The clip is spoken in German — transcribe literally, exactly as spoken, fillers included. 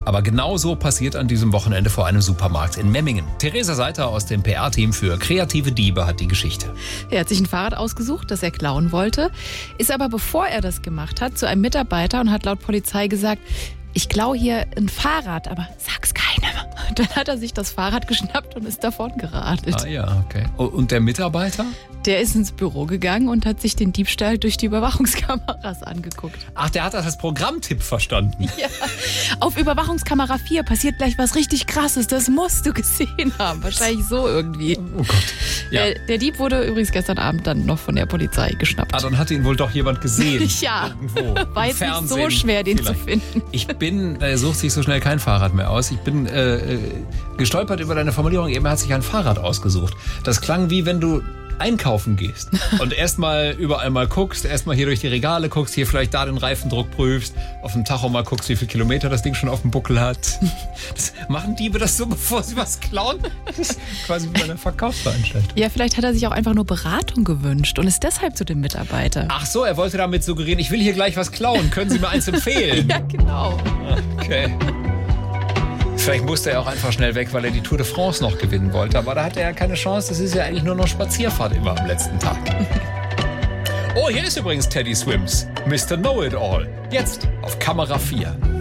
Aber genau so passiert an diesem Wochenende vor einem Supermarkt in Memmingen. Theresa Seiter aus dem P R-Team für kreative Diebe hat die Geschichte. Er hat sich ein Fahrrad ausgesucht, das er klauen wollte, ist aber, bevor er das gemacht hat, zu einem Mitarbeiter und hat laut Polizei gesagt, ich klaue hier ein Fahrrad, aber sag's keinem. Dann hat er sich das Fahrrad geschnappt und ist davon geradelt. Ah ja, okay. Und der Mitarbeiter? Der ist ins Büro gegangen und hat sich den Diebstahl durch die Überwachungskameras angeguckt. Ach, der hat das als Programmtipp verstanden. Ja. Auf Überwachungskamera vier passiert gleich was richtig Krasses. Das musst du gesehen haben. Wahrscheinlich so irgendwie. Oh Gott. Ja. Der, der Dieb wurde übrigens gestern Abend dann noch von der Polizei geschnappt. Ah, dann hat ihn wohl doch jemand gesehen. Ja, irgendwo. war jetzt nicht so schwer, den vielleicht. zu finden. Ich bin, er sucht sich so schnell kein Fahrrad mehr aus. Ich bin äh, gestolpert über deine Formulierung, eben er hat sich ein Fahrrad ausgesucht. Das klang wie wenn du einkaufen gehst und erstmal überall mal guckst, erstmal hier durch die Regale guckst, hier vielleicht da den Reifendruck prüfst, auf dem Tacho mal guckst, wie viele Kilometer das Ding schon auf dem Buckel hat. Das, machen Diebe das so, bevor sie was klauen? Das ist quasi wie bei einer Verkaufsveranstaltung. Ja, vielleicht hat er sich auch einfach nur Beratung gewünscht und ist deshalb zu dem Mitarbeiter. Ach so, er wollte damit suggerieren, ich will hier gleich was klauen. Können Sie mir eins empfehlen? Ja, genau. Okay. Vielleicht musste er auch einfach schnell weg, weil er die Tour de France noch gewinnen wollte. Aber da hatte er ja keine Chance. Das ist ja eigentlich nur noch Spazierfahrt immer am letzten Tag. Oh, hier ist übrigens Teddy Swims. Mister Know-It-All. Jetzt auf Kamera vier.